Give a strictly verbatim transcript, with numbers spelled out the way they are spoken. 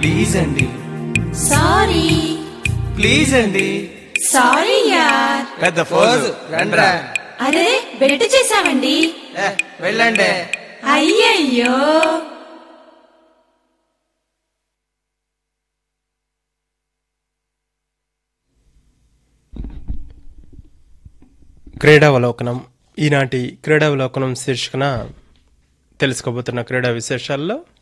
Please అండి. Sorry. Please అండి. Sorry యార్. పెద్ద ఫోజు రండ్రా. అరే బెట్టు చేసామండి. వెళ్ళండి. అయ్యయ్యో. క్రీడావలోకనం. ఈనాటి క్రీడావలోకనం శీర్షికన తెలుసుకోబోతున్న క్రీడా విశేషాల్లో